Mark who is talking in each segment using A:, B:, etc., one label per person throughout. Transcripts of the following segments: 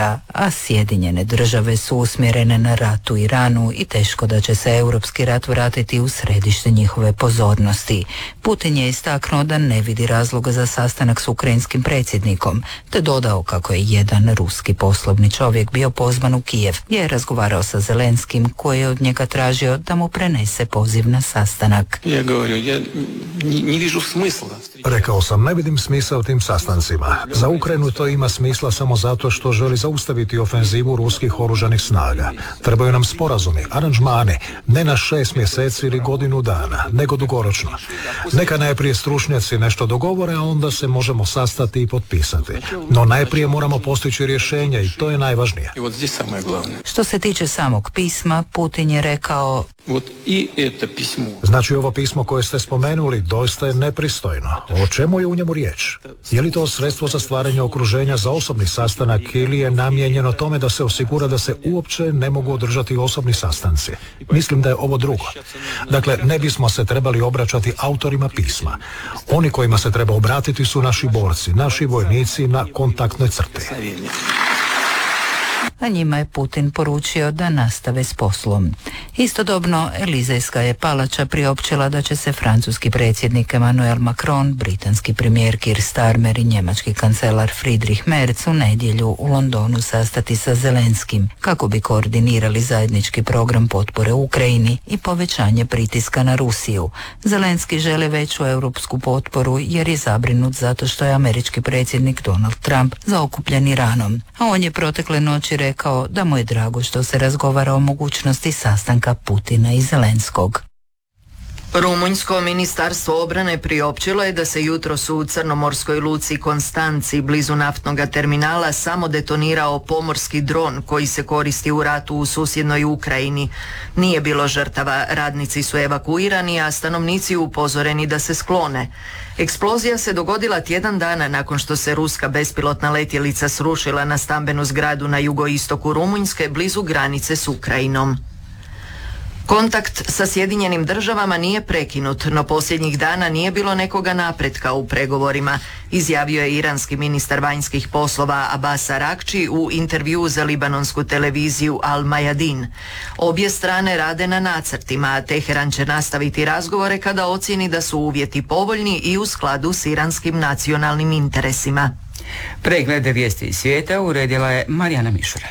A: mira, a Sjedinjene države su usmjerene na rat u Iranu i teško da će se europski rat vratiti u središte njihove pozornosti. Putin je istaknuo da ne vidi razloga za sastanak s ukrajinskim predsjednikom, te dodao kako je jedan ruski poslovni čovjek bio pozvan u Kijev, gdje je razgovarao sa Zelenskim, koji je od njega tražio da mu prenese poziv na sastanak.
B: Rekao sam, ne vidim smisla u tim sastancima. Za Ukrajinu to ima smisla samo zato što želi zaustaviti ofenzivu ruskih oružanih snaga. Trebaju nam sporazumi, aranžmani, ne na 6 mjeseci ili godinu dana, nego dugoročno. Neka najprije stručnjaci nešto dogovore, a onda se možemo sastati i potpisati. No najprije moramo postići rješenje i to je najvažnije.
A: Što se tiče samog pisma, Putin je rekao:
B: Znači, ovo pismo koje ste spomenuli doista je nepristojno. O čemu je u njemu riječ? Je li to sredstvo za stvaranje okruženja za osobni sastanak ili je namijenjeno tome da se osigura da se uopće ne mogu održati osobni sastanci? Mislim da je ovo drugo. Dakle, ne bismo se trebali obraćati autorima pisma. Oni kojima se treba obratiti su naši borci, naši vojnici na kontaktnoj crti.
A: A njima je Putin poručio da nastave s poslom. Istodobno, Elizejska je palača priopćila da će se francuski predsjednik Emmanuel Macron, britanski premijer Keir Starmer i njemački kancelar Friedrich Merz u nedjelju u Londonu sastati sa Zelenskim kako bi koordinirali zajednički program potpore Ukrajini i povećanje pritiska na Rusiju. Zelenski želi veću europsku potporu jer je zabrinut zato što je američki predsjednik Donald Trump zaokupljen Iranom, a on je protekle noći rekao da mu je drago što se razgovara o mogućnosti sastanka Putina i Zelenskog.
C: Rumunjsko ministarstvo obrane priopćilo je da se jutros u crnomorskoj luci Konstanci blizu naftnog terminala samo detonirao pomorski dron koji se koristi u ratu u susjednoj Ukrajini. Nije bilo žrtava, radnici su evakuirani, a stanovnici upozoreni da se sklone. Eksplozija se dogodila tjedan dana nakon što se ruska bespilotna letjelica srušila na stambenu zgradu na jugoistoku Rumunjske blizu granice s Ukrajinom. Kontakt sa Sjedinjenim državama nije prekinut, no posljednjih dana nije bilo nekoga napretka u pregovorima, izjavio je iranski ministar vanjskih poslova Abbas Araghči u intervjuu za libanonsku televiziju Al Mayadin. Obje strane rade na nacrtima, a Teheran će nastaviti razgovore kada ocijeni da su uvjeti povoljni i u skladu s iranskim nacionalnim interesima.
D: Preglede vijesti iz svijeta uredila je Marijana Mišura.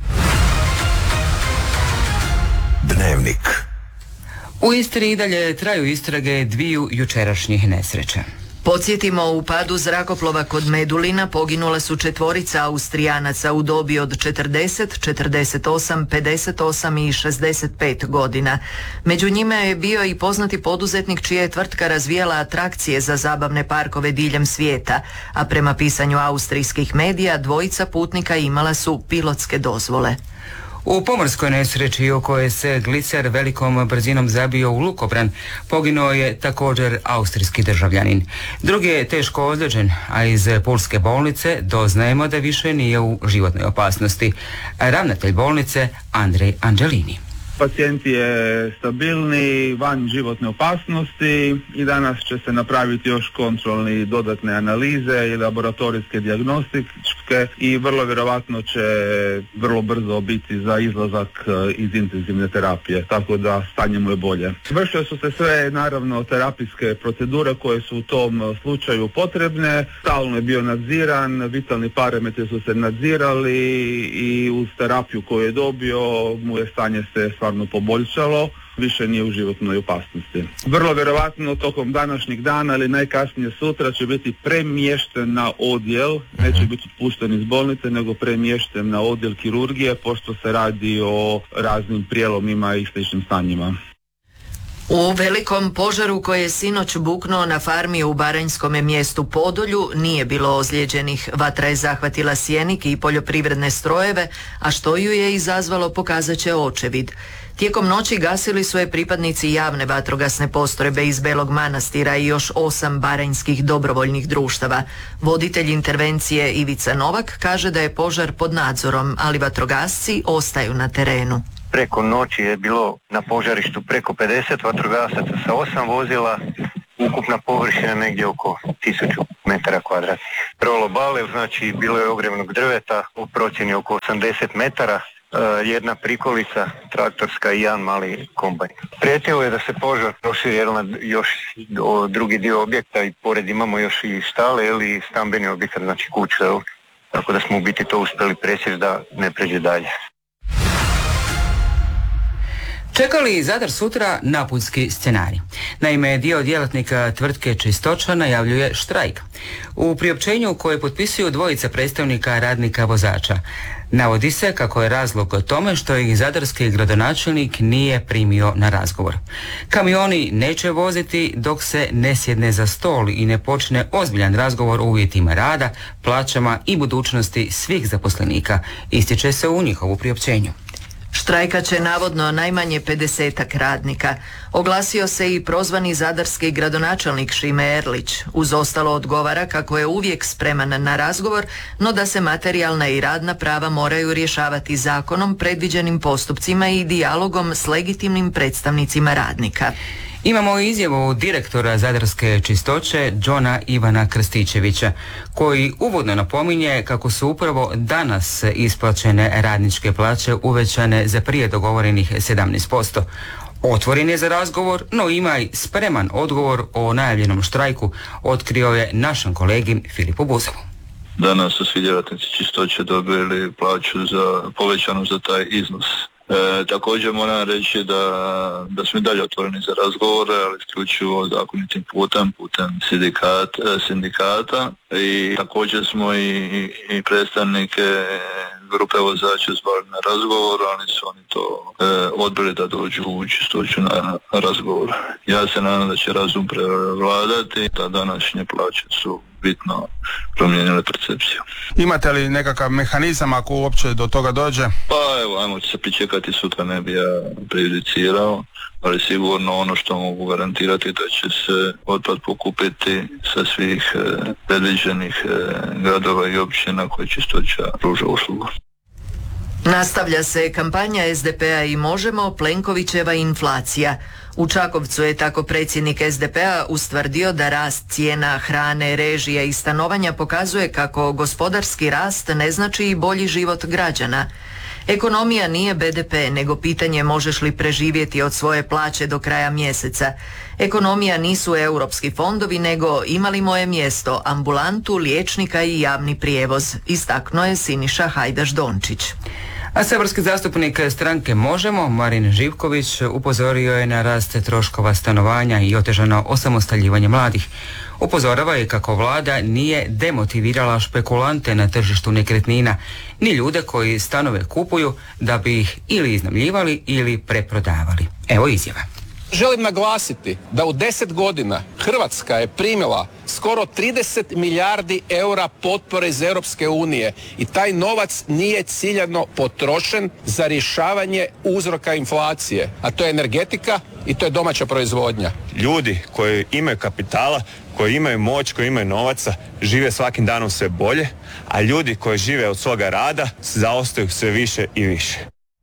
E: Dnevnik.
D: U Istri i dalje traju istrage dviju jučerašnjih nesreća.
C: Podsjetimo, u padu zrakoplova kod Medulina poginula su 4 Austrijanaca u dobi od 40, 48, 58 i 65 godina. Među njima je bio i poznati poduzetnik čija je tvrtka razvijala atrakcije za zabavne parkove diljem svijeta, a prema pisanju austrijskih medija 2 putnika imala su pilotske dozvole.
D: U pomorskoj nesreći u kojoj se gliser velikom brzinom zabio u lukobran poginuo je također austrijski državljanin. Drugi je teško ozlijeđen, a iz pulske bolnice doznajemo da više nije u životnoj opasnosti. Ravnatelj bolnice Andrej Angelini.
F: Pacijent je stabilni, van životne opasnosti i danas će se napraviti još kontrolni dodatne analize i laboratorijske dijagnostičke i vrlo vjerovatno će vrlo brzo biti za izlazak iz intenzivne terapije, tako da stanje mu je bolje. Vršile su se sve naravno terapijske procedure koje su u tom slučaju potrebne, stalno je bio nadziran, vitalni parametri su se nadzirali i uz terapiju koju je dobio mu je stanje se stvarno poboljšalo, više nije u životnoj opasnosti. Vrlo vjerovatno tokom današnjeg dana ili najkasnije sutra će biti premješten na odjel, neće biti pušten iz bolnice, nego premješten na odjel kirurgije, pošto se radi o raznim prijelomima i sličnim stanjima.
C: U velikom požaru koji je sinoć buknuo na farmi u baranjskom mjestu Podolju nije bilo ozlijeđenih. Vatra je zahvatila sjenik i poljoprivredne strojeve, a što ju je izazvalo pokazat će očevid. Tijekom noći gasili su je pripadnici javne vatrogasne postrojbe iz Belog Manastira i još 8 baranjskih dobrovoljnih društava. Voditelj intervencije Ivica Novak kaže da je požar pod nadzorom, ali vatrogasci ostaju na terenu.
G: Preko noći je bilo na požarištu preko 50 vatrogasaca sa 8 vozila
E: ukupna površina negdje oko 1000 metara kvadratnih. Rolo bale, znači bilo je ogromnog drveta u procjeni oko 80 metara, jedna prikolica traktorska i jedan mali kombajn. Prijetilo je da se požar proširi još drugi dio objekta i pored imamo još i štale ili stambeni objekat, znači kuće. Tako da smo u biti to uspjeli presjeći da ne pređe dalje.
D: Čeka li Zadar sutra napuljski scenarij? Naime, dio djelatnika tvrtke Čistoća najavljuje štrajk. U priopćenju koje potpisuju dvojica predstavnika radnika vozača, navodi se kako je razlog tome što ih zadarski gradonačelnik nije primio na razgovor. Kamioni neće voziti dok se ne sjedne za stol i ne počne ozbiljan razgovor o uvjetima rada, plaćama i budućnosti svih zaposlenika, ističe se u njihovu priopćenju.
C: Štrajka će navodno najmanje 50-ak radnika. Oglasio se i prozvani zadarski gradonačelnik Šime Erlić. Uz ostalo odgovara kako je uvijek spreman na razgovor, no da se materijalna i radna prava moraju rješavati zakonom, predviđenim postupcima i dijalogom s legitimnim predstavnicima radnika.
D: Imamo izjavu direktora Zadarske čistoće Johna Ivana Krstičevića, koji uvodno napominje kako su upravo danas isplaćene radničke plaće uvećane za prije dogovorenih 17%. Otvoren je za razgovor, no ima i spreman odgovor o najavljenom štrajku, otkrio je našem kolegi Filipu Buzovu.
G: Danas su svi djelatnici čistoće dobili plaću povećanu za taj iznos. Također moram reći da smo i dalje otvoreni za razgovore, ali isključivo zakonitim putem sindikata i također smo i predstavnike grupe vozača zvali na razgovor, ali su oni to odbili da dođu u Čistoću na razgovor. Ja se nadam da će razum prevladati, da današnje plaće su bitno promijenile percepciju.
H: Imate li nekakav mehanizam ako uopće do toga dođe?
G: Pa evo, ajmo se pričekati, sutra ne bi ja prejudicirao, ali sigurno ono što mogu garantirati da će se otpad pokupiti sa svih predviđenih gradova i općina koje Čistoća pruža uslugu.
C: Nastavlja se kampanja SDP-a i Možemo, Plenkovićeva inflacija. U Čakovcu je tako predsjednik SDP-a ustvrdio da rast cijena hrane, režija i stanovanja pokazuje kako gospodarski rast ne znači i bolji život građana. Ekonomija nije BDP, nego pitanje možeš li preživjeti od svoje plaće do kraja mjeseca. Ekonomija nisu europski fondovi, nego ima li moje mjesto, ambulantu, liječnika i javni prijevoz, istaknuo je Siniša Hajdaš-Dončić.
D: A saborski zastupnik stranke Možemo, Marin Živković, upozorio je na rast troškova stanovanja i otežano osamostaljivanje mladih. Upozorava je kako vlada nije demotivirala špekulante na tržištu nekretnina, ni ljude koji stanove kupuju da bi ih ili iznajmljivali ili preprodavali. Evo izjava.
I: Želim naglasiti da u 10 godina Hrvatska je primila skoro 30 milijardi eura potpore iz Europske unije i taj novac nije ciljano potrošen za rješavanje uzroka inflacije, a to je energetika i to je domaća proizvodnja.
J: Ljudi koji imaju kapitala, koji imaju moć, koji imaju novaca, žive svakim danom sve bolje, a ljudi koji žive od svoga rada zaostaju sve više i više.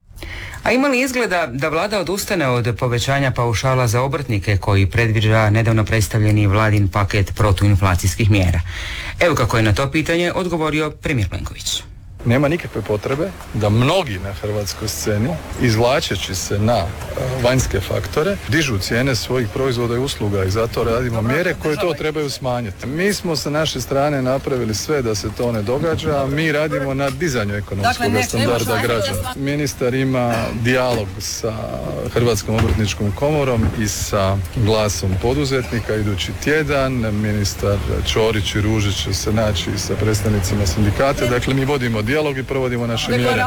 D: A ima li izgleda da vlada odustane od povećanja paušala za obrtnike koji predviđa nedavno predstavljeni vladin paket protuinflacijskih mjera? Evo kako je na to pitanje odgovorio premijer Plenković.
K: Nema nikakve potrebe da mnogi na hrvatskoj sceni, izvlačeći se na vanjske faktore, dižu cijene svojih proizvoda i usluga i zato radimo mjere koje to trebaju smanjiti. Mi smo sa naše strane napravili sve da se to ne događa, a mi radimo na dizanju ekonomskog standarda građana. Ministar ima dijalog sa Hrvatskom obrtničkom komorom i sa glasom poduzetnika idući tjedan. Ministar Ćorić i Ružić će se naći sa predstavnicima sindikata. Dakle, mi vodimo dijalog i provodimo naše mjere.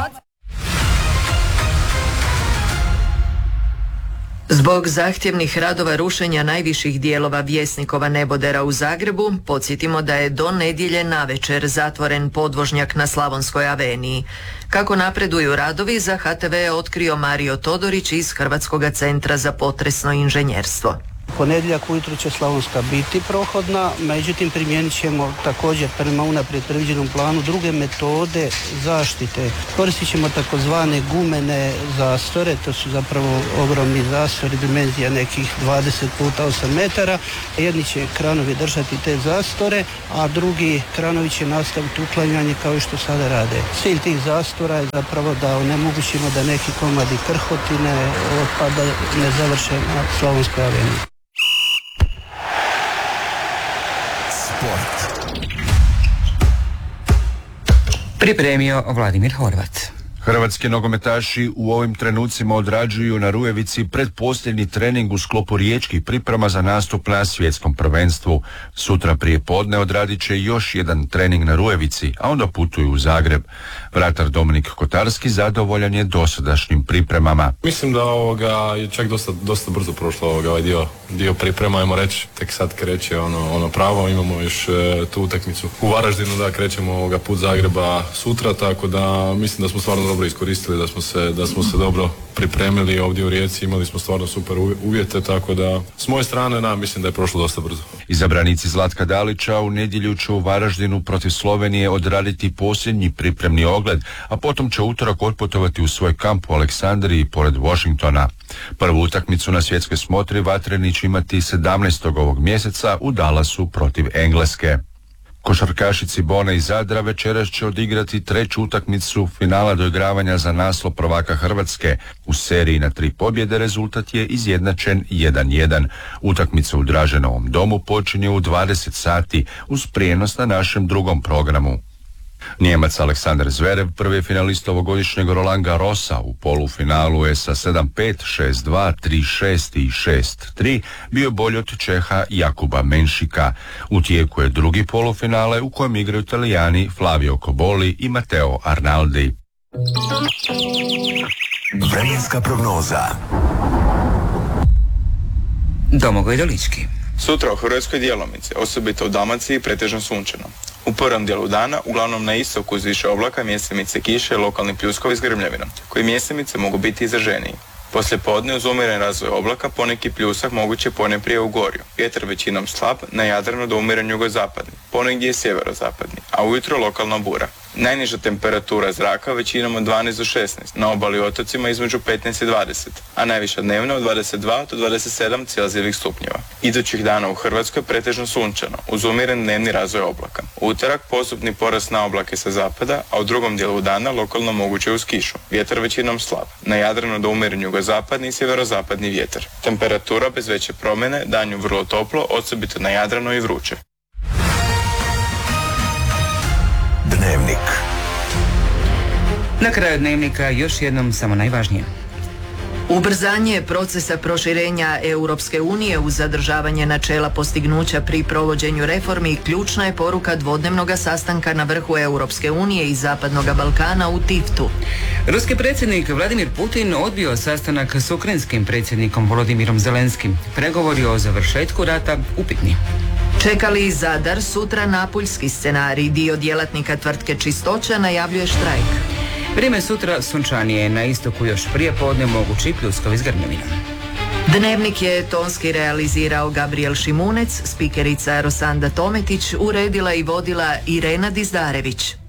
C: Zbog zahtjevnih radova rušenja najviših dijelova Vjesnikova nebodera u Zagrebu, podsjetimo da je do nedjelje navečer zatvoren podvožnjak na Slavonskoj aveniji. Kako napreduju radovi, za HTV je otkrio Mario Todorić iz Hrvatskog centra za potresno inženjerstvo.
L: ponedjeljak ujutro će Slavonska biti prohodna, međutim primijenit ćemo također prema unaprijed predviđenom planu druge metode zaštite. Koristit ćemo takozvane gumene zastore, to su zapravo ogromni zastori, dimenzija nekih 20 puta 8 metara. Jedni će kranovi držati te zastore, a drugi kranovi će nastaviti uklanjanje kao i što sada rade. Cilj tih zastora je zapravo da onemogućimo da neki komadi krhotine, otpada ne završe na Slavonskoj aveniji.
M: Sport.
D: Pripremio Vladimir Horvat.
N: Hrvatski nogometaši u ovim trenucima odrađuju na Rujevici predposljednji trening u sklopu riječkih priprema za nastup na svjetskom prvenstvu. Sutra prije podne odradit će još jedan trening na Rujevici, a onda putuju u Zagreb. Vratar Dominik Kotarski zadovoljan je dosadašnjim pripremama.
O: Mislim da je čak dosta brzo prošlo ovaj dio priprema, ajmo reći, tek sad kreće ono pravo, imamo još tu utakmicu u Varaždinu, da krećemo put Zagreba sutra, tako da mislim da smo stvarno dobro iskoristili, da smo se dobro pripremili ovdje u Rijeci, imali smo stvarno super uvjete, tako da s moje strane mislim da je prošlo dosta brzo.
N: Izabranici Zlatka Dalića u nedjelju će u Varaždinu protiv Slovenije odraditi posljednji pripremni ogled, a potom će utorak otputovati u svoj kamp u Aleksandriji pored Washingtona. Prvu utakmicu na svjetskoj smotri Vatreni će imati 17. ovog mjeseca u Dallasu protiv Engleske. Košarkašici Bona iz Zadra večeras će odigrati treću utakmicu finala doigravanja za naslov prvaka Hrvatske. U seriji na 3 pobjede rezultat je izjednačen 1:1. Utakmica u Draženovom domu počinje u 20 sati uz prijenos na našem drugom programu. Nijemac Aleksandar Zverev, prvi finalist ovogodišnjeg Roland Garrosa, u polufinalu je sa 7-5, 6-2, 3-6 i 6-3 bio bolji od Čeha Jakuba Menšika. U tijeku je drugi polufinale u kojem igraju Italijani Flavio Cobolli i Matteo Arnaldi.
M: Vremenska prognoza.
D: Domagoj Dolički.
P: Sutra u Hrvatskoj djelomice, osobito u Dalmaciji, pretežno sunčano. U prvom dijelu dana, uglavnom na istoku uz više oblaka, mjesemice kiše i lokalni pljuskovi s grmljavinom, koji mjesemice mogu biti izraženiji. Poslije podne uz umjeren razvoj oblaka poneki pljusak moguće ponajprije u gorju. Vjetar većinom slab, na Jadranu do umjeren jugozapadni, ponegdje je sjeverozapadni, a ujutro lokalna bura. Najniža temperatura zraka većinom od 12 do 16, na obali i otocima između 15 i 20, a najviša dnevna od 22 do 27 celzijevih stupnjeva. Idućih dana u Hrvatskoj pretežno sunčano, uz umjeren dnevni razvoj oblaka. U utorak postupni porast na oblake sa zapada, a u drugom dijelu dana lokalno moguće uz kišu. Vjetar većinom slab, na Jadranu do umjeren jugozapadni i sjeverozapadni vjetar. Temperatura bez veće promjene, danju vrlo toplo, osobito na Jadranu i vruće.
M: Dnevnik.
D: Na kraju dnevnika još jednom samo najvažnije.
C: Ubrzanje procesa proširenja Europske unije uz zadržavanje načela postignuća pri provođenju reformi ključna je poruka dvodnevnog sastanka na vrhu Europske unije i Zapadnog Balkana u Tiftu.
D: Ruski predsjednik Vladimir Putin odbio sastanak s ukrajinskim predsjednikom Volodimirom Zelenskim. Pregovori o završetku rata upitni.
C: Čekali Zadar, sutra napuljski scenarij. Dio djelatnika tvrtke Čistoća najavljuje štrajk.
D: Vrijeme sutra sunčanije, na istoku još prije podne mogući pljuskovi s grmljavinom.
C: Dnevnik je tonski realizirao Gabriel Šimunec, spikerica Rosanda Tometić, uredila i vodila Irena Dizdarević.